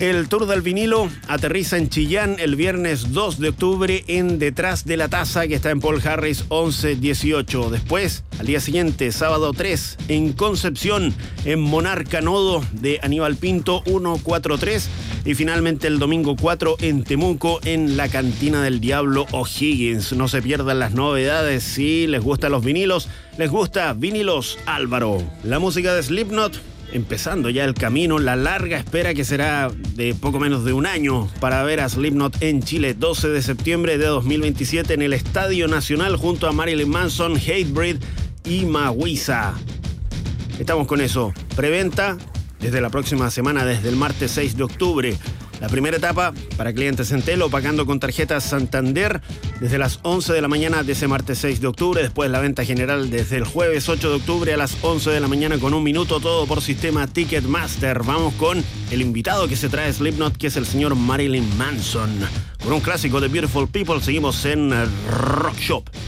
El Tour del Vinilo aterriza en Chillán el viernes 2 de octubre en Detrás de la Taza, que está en Paul Harris 1118. Después, al día siguiente, sábado 3, en Concepción, en Monarca Nodo de Aníbal Pinto 143. Y finalmente el domingo 4 en Temuco, en la Cantina del Diablo O'Higgins. No se pierdan las novedades. Si les gustan los vinilos, les gusta Vinilos Álvaro. La música de Slipknot, empezando ya el camino, la larga espera que será de poco menos de un año para ver a Slipknot en Chile, 12 de septiembre de 2027 en el Estadio Nacional junto a Marilyn Manson, Hatebreed y Mawisa. Estamos con eso. Preventa desde la próxima semana, desde el martes 6 de octubre. La primera etapa para clientes Entel pagando con tarjetas Santander desde las 11 de la mañana de ese martes 6 de octubre. Después la venta general desde el jueves 8 de octubre a las 11 de la mañana con 1 minuto, todo por sistema Ticketmaster. Vamos con el invitado que se trae Slipknot, que es el señor Marilyn Manson. Con un clásico de Beautiful People seguimos en Rock Shop.